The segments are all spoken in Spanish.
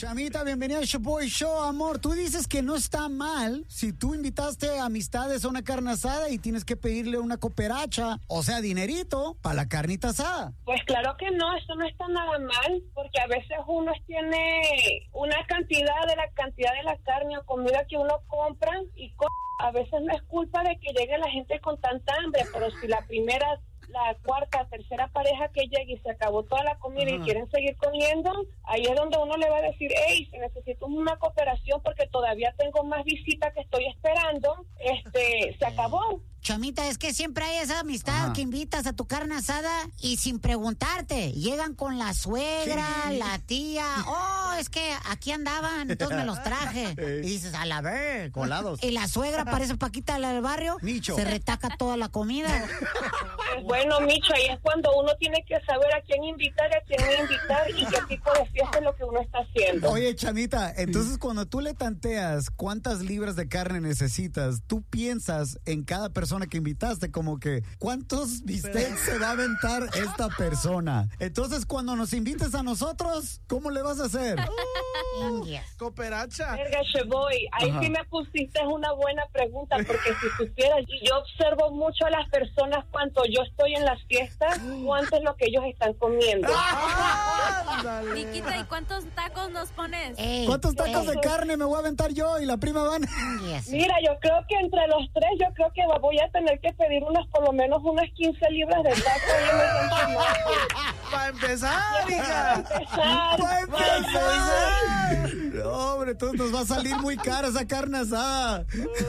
Chamita, bienvenida al Shaboy Show, amor. Tú dices que no está mal si tú invitaste amistades a una carne asada y tienes que pedirle una cooperacha, o sea, dinerito, para la carnita asada. Pues claro que no, eso no está nada mal, porque a veces uno tiene una cantidad de la carne o comida que uno compra y a veces no es culpa de que llegue la gente con tanta hambre, pero si la primera, la cuarta, tercera pareja que llegue y se acabó toda la comida y quieren seguir comiendo, ahí es donde uno le va a decir, hey, si necesito una cooperación porque todavía tengo más visitas que estoy esperando, se acabó. Chamita, es que siempre hay esa amistad que invitas a tu carne asada y sin preguntarte, llegan con la suegra, la tía, es que aquí andaban, entonces me los traje. Y dices, a la ver, colados. Y la suegra parece Paquita del barrio, Micho. se retaca toda la comida. Bueno, Micho, ahí es cuando uno tiene que saber a quién invitar, a quién no invitar y qué tipo de fiesta es lo que uno está haciendo. Oye, Chamita, entonces cuando tú le tanteas cuántas libras de carne necesitas, tú piensas en cada persona que invitaste, como que ¿cuántos bistecs se va a aventar esta persona? Entonces cuando nos invites a nosotros, ¿cómo le vas a hacer? Cooperacha. Verga, Shaboy, ahí sí me pusiste una buena pregunta, porque si supieras, y yo observo mucho a las personas cuando yo estoy en las fiestas, cuánto es lo que ellos están comiendo. Niquita, ¿y cuántos tacos nos pones? ¿Cuántos tacos de carne me voy a aventar yo y la prima van? Mira, yo creo que entre los tres, yo creo que voy a tener que pedir por lo menos unas 15 libras de tacos. Para empezar, hija. ¡Para empezar! No, hombre, entonces nos va a salir muy cara esa carne asada.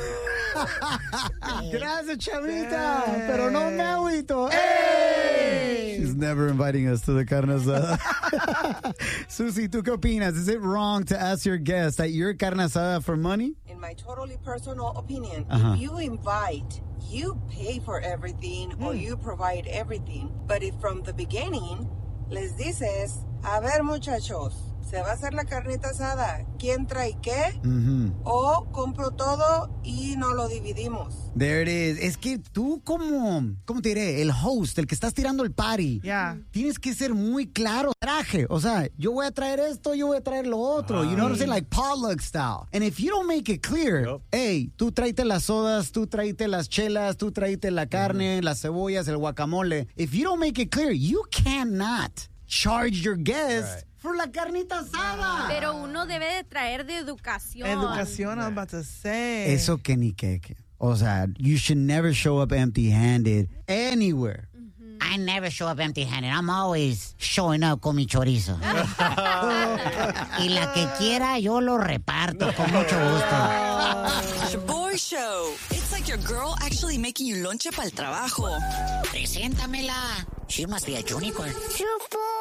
Gracias, Chamita, pero no me agüito. ¡Ey! She's never inviting us to the carne asada. Susie, ¿tú qué opinas? Is it wrong to ask your guest at your carne asada for money? In my totally personal opinion, Uh-huh. if you invite, you pay for everything or you provide everything. But if from the beginning les dices, a ver muchachos, se va a hacer la carnita asada, ¿quién trae qué? O compro todo y no lo dividimos. There it is. Es que tú ¿cómo te diré? El host, el que estás tirando el party. Yeah. Tienes que ser muy claro. Traje. O sea, yo voy a traer esto, yo voy a traer lo otro. You know what I'm saying? Like potluck style. And if you don't make it clear, hey, tú tráete las sodas, tú tráete las chelas, tú tráete la carne, las cebollas, el guacamole. If you don't make it clear, you cannot charge your guests por la carnita asada. Pero uno debe de traer de educación. Educación, I'm about to say. Eso que ni que. O sea, you should never show up empty-handed anywhere. I never show up empty-handed. I'm always showing up con mi chorizo. Y la que quiera, yo lo reparto con mucho gusto. Shaboy Show. It's like your girl actually making you lonche para el trabajo. Preséntamela. She must be a unicorn.